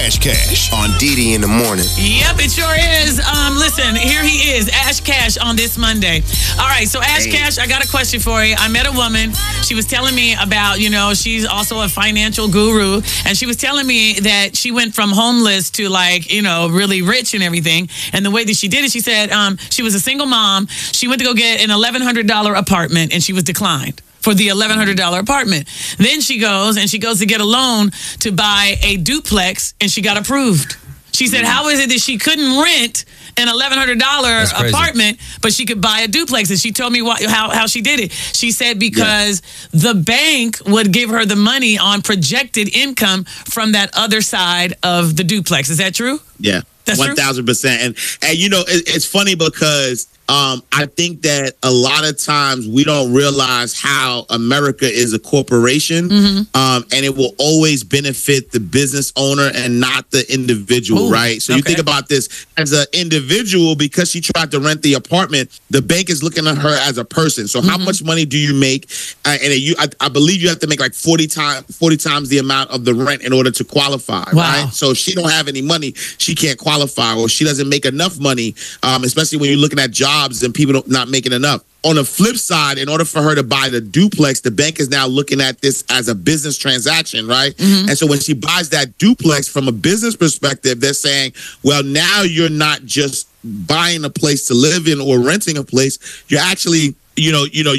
Cash on Didi in the morning. Yep, it sure is. Listen, here he is, Ash Cash on this Monday. All right, so Ash Cash, I got a question for you. I met a woman. She was telling me about, she's also a financial guru, and she was telling me that she went from homeless to really rich and everything. And the way that she did it, she said she was a single mom. She went to go get an $1,100 apartment, and she was declined for the $1,100 apartment. Then she goes to get a loan to buy a duplex, and she got approved. She said, how is it that she couldn't rent an $1,100 apartment, but she could buy a duplex? And she told me how she did it. She said because the bank would give her the money on projected income from that other side of the duplex. Is that true? Yeah, 1,000%. And it's funny because I think that a lot of times we don't realize how America is a corporation, and it will always benefit the business owner and not the individual, right? So you think about this as an individual, because she tried to rent the apartment, the bank is looking at her as a person. So how much money do you make? I believe you have to make like 40 times the amount of the rent in order to qualify, right? So if she don't have any money, she can't qualify, or she doesn't make enough money, especially when you're looking at jobs and people not making enough. On the flip side, in order for her to buy the duplex, the bank is now looking at this as a business transaction, right? And so when she buys that duplex from a business perspective, they're saying, well, now you're not just buying a place to live in or renting a place. You're actually, you're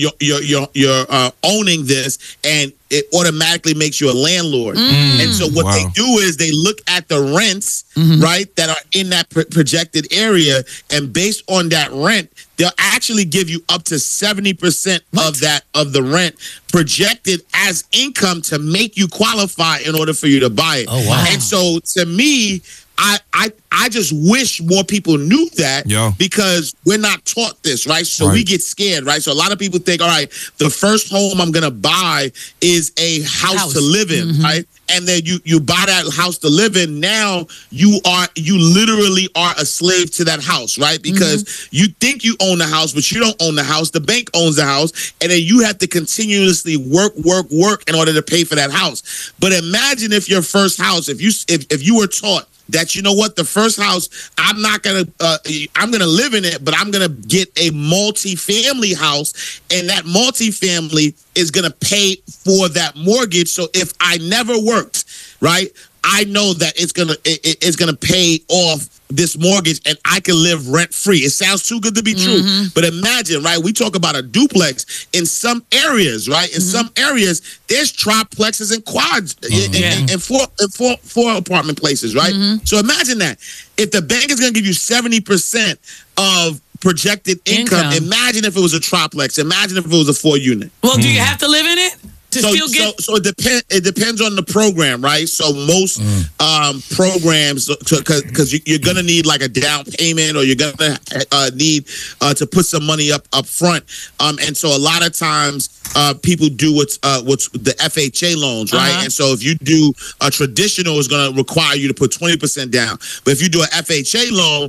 owning this, and it automatically makes you a landlord. And so what they do is they look at the rents, right, that are in that projected area, and based on that rent, they'll actually give you up to 70% of the rent projected as income to make you qualify in order for you to buy it. Oh, wow. And so to me, I just wish more people knew that, because we're not taught this, right? So we get scared, right? So a lot of people think, all right, the first home I'm going to buy is a house to live in, right? And then you buy that house to live in. Now you literally are a slave to that house, right? Because you think you own the house, but you don't own the house. The bank owns the house, and then you have to continuously work in order to pay for that house. But imagine if your first house, if you were taught that, you know what, the first house, I'm gonna live in it, but I'm gonna get a multi-family house, and that multi-family is gonna pay for that mortgage. So if I never worked, right, I know that it's gonna pay off this mortgage, and I can live rent free. It sounds too good to be true, but imagine, right? We talk about a duplex in some areas, right? In some areas, there's triplexes and quads and four apartment places, right? So imagine that. If the bank is going to give you 70% of projected income, imagine if it was a triplex. Imagine if it was a 4-unit. Well, do you have to live in it? So it depends on the program, right? So most programs, because you're gonna need like a down payment, or you're gonna need to put some money up front, and so a lot of times people do what's the FHA loans, right? And so if you do a traditional, is gonna require you to put 20% down, but if you do an FHA loan,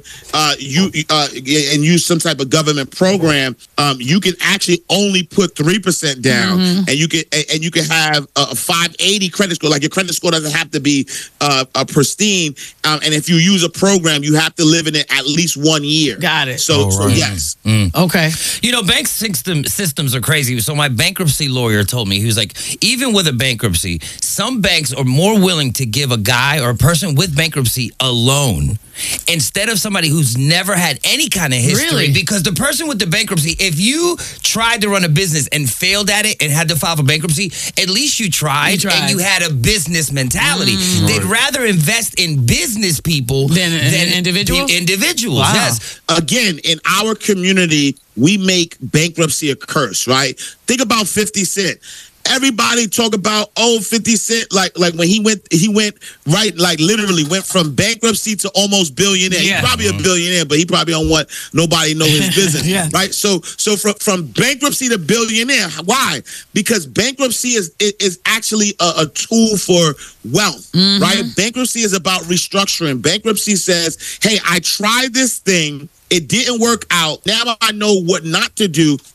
and use some type of government program, you can actually only put 3% down, and you can have a 580 credit score. Like, your credit score doesn't have to be pristine. And if you use a program, you have to live in it at least 1 year. Got it. So yes. Okay. Bank systems are crazy. So my bankruptcy lawyer told me, he was like, even with a bankruptcy, some banks are more willing to give a guy or a person with bankruptcy a loan instead of somebody who's never had any kind of history. Really? Because the person with the bankruptcy, if you tried to run a business and failed at it and had to file for bankruptcy, at least you tried. And you had a business mentality. They'd rather invest in business people than individuals? Individuals, wow. Yes. Again, in our community, we make bankruptcy a curse, right? Think about 50 Cent. Everybody talk about 50 Cent, like when he went right, like literally went from bankruptcy to almost billionaire. Yeah. He's probably a billionaire, but he probably don't want nobody to know his business, right? So from bankruptcy to billionaire. Why? Because bankruptcy is actually a tool for wealth, right? Bankruptcy is about restructuring. Bankruptcy says, hey, I tried this thing. It didn't work out. Now I know what not to do,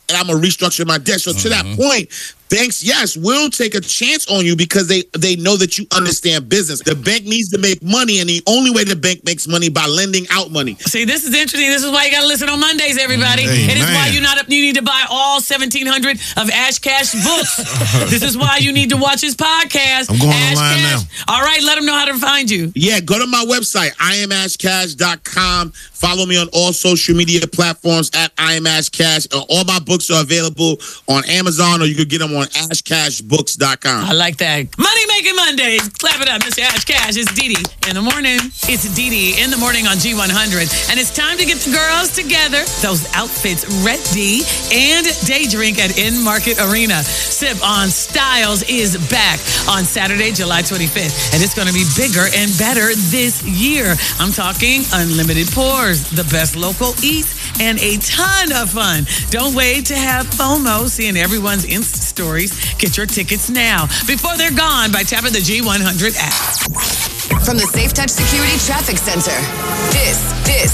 and I'm going to restructure my debt. So to that point, banks, yes, will take a chance on you because they know that you understand business. The bank needs to make money, and the only way the bank makes money by lending out money. See, this is interesting. This is why you got to listen on Mondays, everybody. It is why you need to buy all 1,700 of Ash Cash books. This is why you need to watch his podcast. I'm going Ash online Cash. now. All right, let them know how to find you. Yeah, go to my website, IamAshCash.com. Follow me on all social media platforms at IamAshCash. All my books are available on Amazon, or you could get them on AshCashBooks.com. I like that. Money Making Mondays. Clap it up, Mr. Ash Cash. It's Dee Dee in the morning. It's Dee Dee in the morning on G100. And it's time to get the girls together. Those outfits ready. And day drink at In Market Arena. Sip on Styles is back on Saturday, July 25th. And it's going to be bigger and better this year. I'm talking unlimited pours, the best local eats, and a ton of fun. Don't wait to have FOMO seeing everyone's Insta stories. Get your tickets now before they're gone by tapping the G100 app. From the Safe Touch Security Traffic Center, this is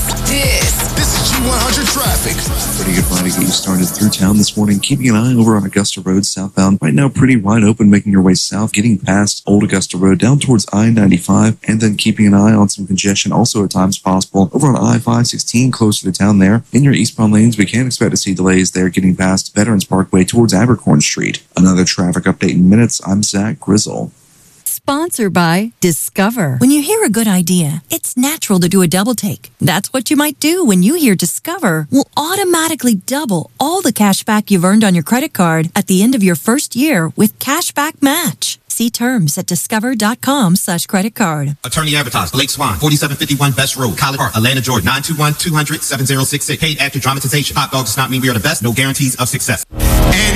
G100 Traffic. Pretty good ride to get you started through town this morning. Keeping an eye over on Augusta Road southbound. Right now, pretty wide open, making your way south, getting past Old Augusta Road down towards I-95, and then keeping an eye on some congestion also at times possible over on I-516 closer to town there. In your eastbound lanes, we can expect to see delays there getting past Veterans Parkway towards Abercorn Street. Another traffic update in minutes. I'm Zach Grizzle. Sponsored by Discover. When you hear a good idea, it's natural to do a double take. That's what you might do when you hear Discover will automatically double all the cash back you've earned on your credit card at the end of your first year with Cashback Match. See terms at discover.com/credit card. Attorney advertised. Blake Swan, 4751 Best Road, College Park, Atlanta, Georgia, 921-200-7066. Paid after dramatization. Hot dog does not mean we are the best. No guarantees of success. And